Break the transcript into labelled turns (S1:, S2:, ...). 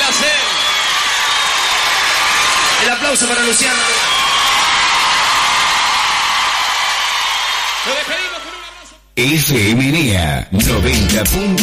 S1: placer. El aplauso para Luciano.
S2: FM NEA 90.